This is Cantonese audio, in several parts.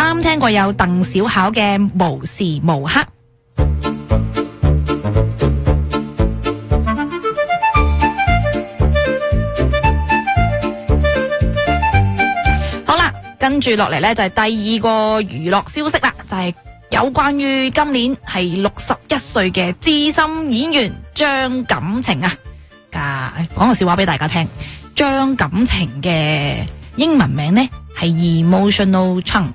啱聽過有鄧小巧嘅無時無刻。好啦，跟住落嚟呢，就係第二個娛樂消息啦，就係有關於今年係61歲嘅資深演員張錦程啊。講個笑話俾大家聽，張錦程嘅英文名呢係 Emotional Chung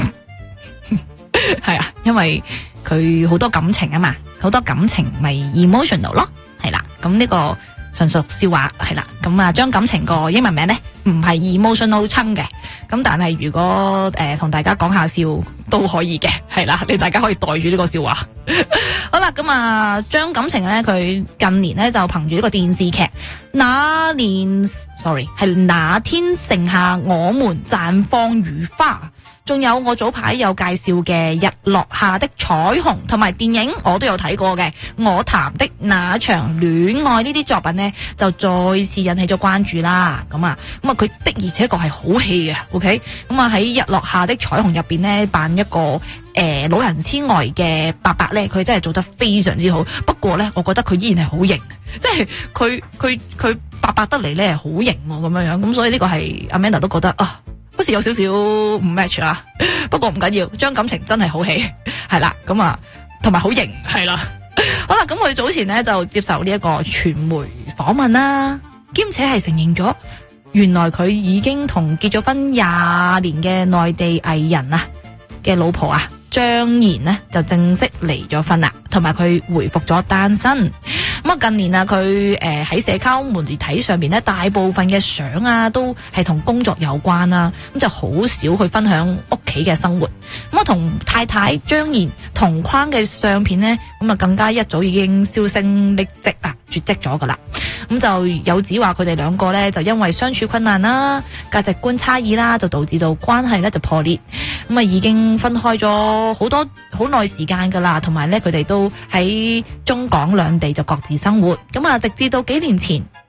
係啊，因為佢好多感情啊嘛，好多感情咪 emotional 咯，係啦，咁呢個純屬笑話係啦，咁啊張錦程個英文名呢唔係 Emotional Chung 嘅，咁但係如果同大家講下笑都可以嘅，係啦，你大家可以袋住呢個笑話。好啦，咁啊張錦程呢，佢近年呢就憑住呢個電視劇那天盛夏我們綻放如花，仲有我早排有介紹嘅日落下的彩虹，同埋電影我都有睇過嘅我談的那場戀愛，呢啲作品呢就再次引起咗關注啦。咁啊佢的而且確係好戲嘅 OK， 咁啊喺日落下的彩虹入邊呢，扮一個老人痴呆嘅伯伯呢，佢真係做得非常之好。不過呢，我覺得佢依然係好型，即係佢伯伯得嚟呢係好型咁樣樣，咁所以呢個係 Amanda 都覺得啊，好似有少少唔 match 啊。不過唔緊要，張錦程真係好戲，係啦，咁啊同埋好型，係啦。好啦，咁佢早前呢就接受呢一個傳媒訪問啦，兼且係承認咗，原來佢已經同結咗婚20年嘅內地藝人啊嘅老婆啊張妍呢就正式離咗婚啦，同埋佢回復咗單身。咁啊近年啊佢喺社交媒體上邊呢，大部分嘅相啊都係同工作有關啦，咁就好少去分享屋企嘅生活。咁啊同太太張妍同框嘅相片呢，咁啊更加一早已經銷聲匿跡啊，絕跡咗噶啦。咁就有指話佢哋兩個呢，就因為相處困難啦、價值觀差異啦，就導致到關係呢就破裂。咁啊已經分開咗好耐時間噶啦，同埋呢，佢哋都喺中港兩地就各自生活。咁啊直至到幾年前